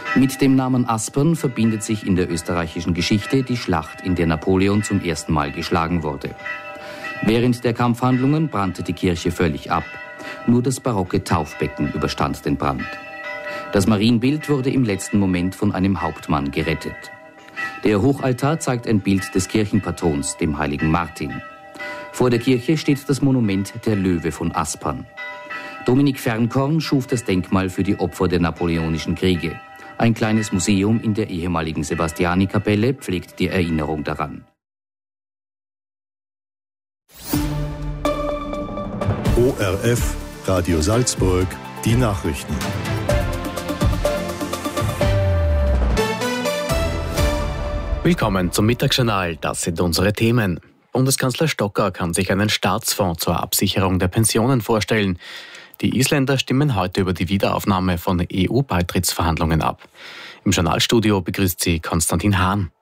Mit dem Namen Aspern verbindet sich in der österreichischen Geschichte die Schlacht, in der Napoleon zum ersten Mal geschlagen wurde. Während der Kampfhandlungen brannte die Kirche völlig ab. Nur das barocke Taufbecken überstand den Brand. Das Marienbild wurde im letzten Moment von einem Hauptmann gerettet. Der Hochaltar zeigt ein Bild des Kirchenpatrons, dem heiligen Martin. Vor der Kirche steht das Monument der Löwe von Aspern. Dominik Fernkorn schuf das Denkmal für die Opfer der napoleonischen Kriege. Ein kleines Museum in der ehemaligen Sebastiani-Kapelle pflegt die Erinnerung daran. ORF, Radio Salzburg, die Nachrichten. Willkommen zum Mittagsjournal, das sind unsere Themen. Bundeskanzler Stocker kann sich einen Staatsfonds zur Absicherung der Pensionen vorstellen. Die Isländer stimmen heute über die Wiederaufnahme von EU-Beitrittsverhandlungen ab. Im Journalstudio begrüßt sie Konstantin Hahn.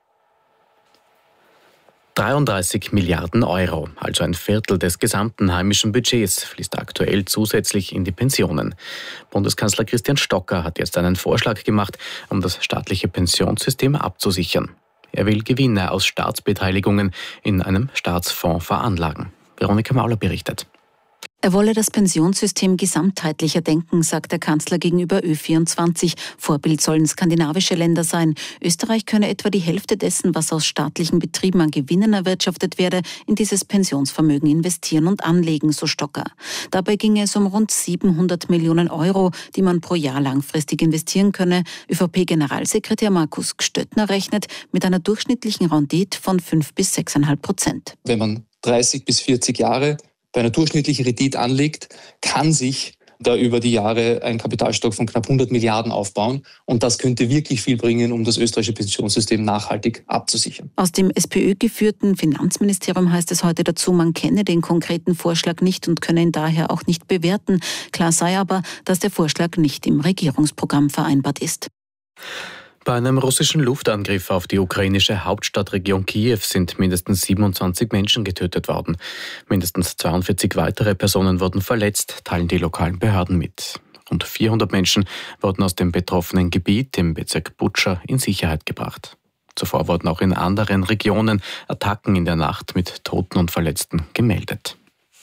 33 Milliarden Euro, also ein Viertel des gesamten heimischen Budgets, fließt aktuell zusätzlich in die Pensionen. Bundeskanzler Christian Stocker hat jetzt einen Vorschlag gemacht, um das staatliche Pensionssystem abzusichern. Er will Gewinne aus Staatsbeteiligungen in einem Staatsfonds veranlagen. Veronika Mauler berichtet. Er wolle das Pensionssystem gesamtheitlicher denken, sagt der Kanzler gegenüber Ö24. Vorbild sollen skandinavische Länder sein. Österreich könne etwa die Hälfte dessen, was aus staatlichen Betrieben an Gewinnen erwirtschaftet werde, in dieses Pensionsvermögen investieren und anlegen, so Stocker. Dabei ginge es um rund 700 Millionen Euro, die man pro Jahr langfristig investieren könne. ÖVP-Generalsekretär Markus Gstöttner rechnet mit einer durchschnittlichen Rendite von 5 bis 6,5%. Wenn man 30 bis 40 Jahre bei einer durchschnittlichen Rendite anlegt, kann sich da über die Jahre ein Kapitalstock von knapp 100 Milliarden aufbauen. Und das könnte wirklich viel bringen, um das österreichische Pensionssystem nachhaltig abzusichern. Aus dem SPÖ-geführten Finanzministerium heißt es heute dazu, man kenne den konkreten Vorschlag nicht und könne ihn daher auch nicht bewerten. Klar sei aber, dass der Vorschlag nicht im Regierungsprogramm vereinbart ist. Bei einem russischen Luftangriff auf die ukrainische Hauptstadtregion Kiew sind mindestens 27 Menschen getötet worden. Mindestens 42 weitere Personen wurden verletzt, teilen die lokalen Behörden mit. Rund 400 Menschen wurden aus dem betroffenen Gebiet im Bezirk Butscha in Sicherheit gebracht. Zuvor wurden auch in anderen Regionen Attacken in der Nacht mit Toten und Verletzten gemeldet.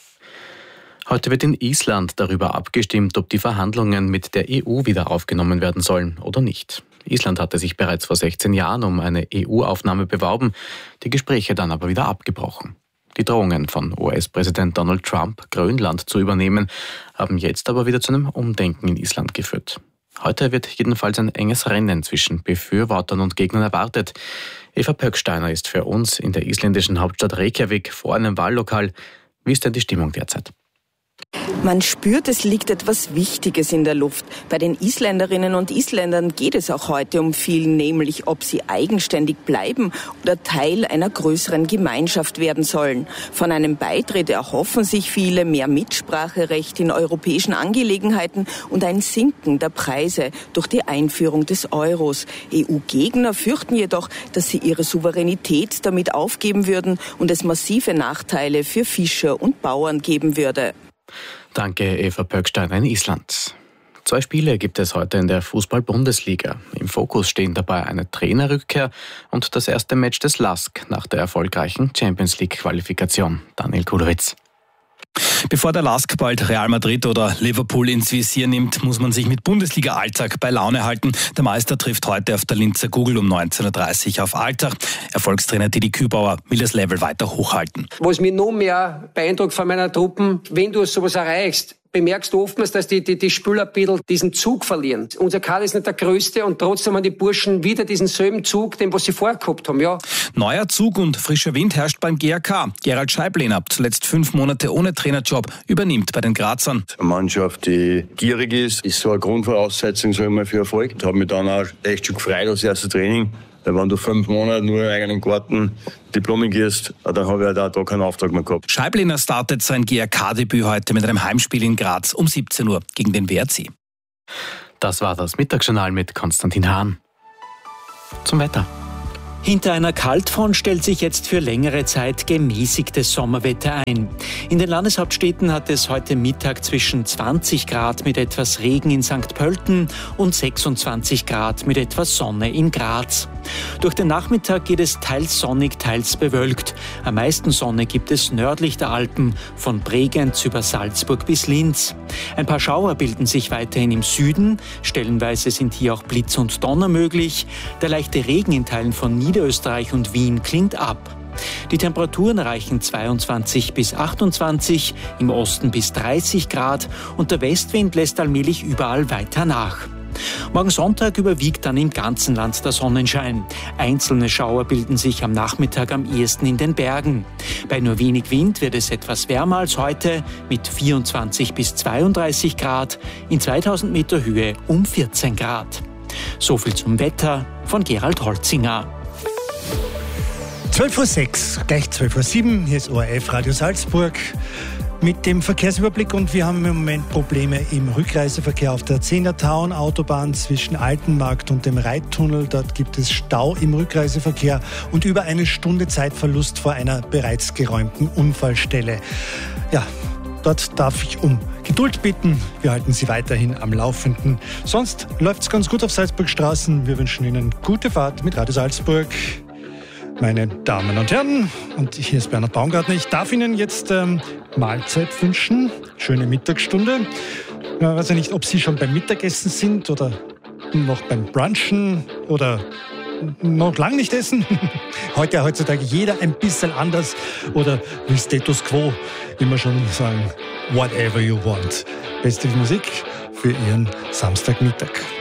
Heute wird in Island darüber abgestimmt, ob die Verhandlungen mit der EU wieder aufgenommen werden sollen oder nicht. Island hatte sich bereits vor 16 Jahren um eine EU-Aufnahme beworben, die Gespräche dann aber wieder abgebrochen. Die Drohungen von US-Präsident Donald Trump, Grönland zu übernehmen, haben jetzt aber wieder zu einem Umdenken in Island geführt. Heute wird jedenfalls ein enges Rennen zwischen Befürwortern und Gegnern erwartet. Eva Pöcksteiner ist für uns in der isländischen Hauptstadt Reykjavik vor einem Wahllokal. Wie ist denn die Stimmung derzeit? Man spürt, es liegt etwas Wichtiges in der Luft. Bei den Isländerinnen und Isländern geht es auch heute um viel, nämlich ob sie eigenständig bleiben oder Teil einer größeren Gemeinschaft werden sollen. Von einem Beitritt erhoffen sich viele mehr Mitspracherecht in europäischen Angelegenheiten und ein Sinken der Preise durch die Einführung des Euros. EU-Gegner fürchten jedoch, dass sie ihre Souveränität damit aufgeben würden und es massive Nachteile für Fischer und Bauern geben würde. Danke, Eva Pöcksteiner in Island. 2 Spiele gibt es heute in der Fußball-Bundesliga. Im Fokus stehen dabei eine Trainerrückkehr und das erste Match des LASK nach der erfolgreichen Champions-League-Qualifikation. Daniel Kulowitz. Bevor der LASK bald Real Madrid oder Liverpool ins Visier nimmt, muss man sich mit Bundesliga-Alltag bei Laune halten. Der Meister trifft heute auf der Linzer Kugel um 19.30 Uhr auf Alltag. Erfolgstrainer Didi Kübauer will das Level weiter hochhalten. Was mich noch mehr beeindruckt von meiner Truppen, wenn du sowas erreichst, bemerkst du oftmals, dass die Spieler ein bisschen diesen Zug verlieren. Unser Kader ist nicht der größte und trotzdem haben die Burschen wieder diesen selben Zug, den was sie vorher gehabt haben. Ja. Neuer Zug und frischer Wind herrscht beim GRK. Gerald Scheiblener, zuletzt 5 Monate ohne Trainerjob, übernimmt bei den Grazern. Eine Mannschaft, die gierig ist so eine Grundvoraussetzung für Erfolg. Ich habe mich dann auch echt schon gefreut aufs erste Training. Wenn du 5 Monate nur im eigenen Garten Diplome gehst, dann habe ich halt auch da keinen Auftrag mehr gehabt. Scheiblener startet sein GRK-Debüt heute mit einem Heimspiel in Graz um 17 Uhr gegen den WRC. Das war das Mittagsjournal mit Konstantin Hahn. Zum Wetter. Hinter einer Kaltfront stellt sich jetzt für längere Zeit gemäßigtes Sommerwetter ein. In den Landeshauptstädten hat es heute Mittag zwischen 20 Grad mit etwas Regen in St. Pölten und 26 Grad mit etwas Sonne in Graz. Durch den Nachmittag geht es teils sonnig, teils bewölkt. Am meisten Sonne gibt es nördlich der Alpen, von Bregenz über Salzburg bis Linz. Ein paar Schauer bilden sich weiterhin im Süden. Stellenweise sind hier auch Blitz und Donner möglich. Der leichte Regen in Teilen von Niederösterreich und Wien klingt ab. Die Temperaturen reichen 22 bis 28, im Osten bis 30 Grad und der Westwind lässt allmählich überall weiter nach. Morgen Sonntag überwiegt dann im ganzen Land der Sonnenschein. Einzelne Schauer bilden sich am Nachmittag am ehesten in den Bergen. Bei nur wenig Wind wird es etwas wärmer als heute mit 24 bis 32 Grad, in 2000 Meter Höhe um 14 Grad. So viel zum Wetter von Gerald Holzinger. 12:06 Uhr, gleich 12:07 Uhr, hier ist ORF Radio Salzburg mit dem Verkehrsüberblick und wir haben im Moment Probleme im Rückreiseverkehr auf der Zehnertown Autobahn zwischen Altenmarkt und dem Reittunnel. Dort gibt es Stau im Rückreiseverkehr und über eine Stunde Zeitverlust vor einer bereits geräumten Unfallstelle. Ja, dort darf ich um Geduld bitten. Wir halten Sie weiterhin am Laufenden. Sonst läuft es ganz gut auf Salzburgstraßen. Wir wünschen Ihnen gute Fahrt mit Radio Salzburg. Meine Damen und Herren, und hier ist Bernhard Baumgartner. Ich darf Ihnen jetzt Mahlzeit wünschen. Schöne Mittagsstunde. Ich weiß ja nicht, ob Sie schon beim Mittagessen sind oder noch beim Brunchen oder noch lang nicht essen. Heutzutage jeder ein bisschen anders oder wie Status Quo immer schon sagen, whatever you want. Beste Musik für Ihren Samstagmittag.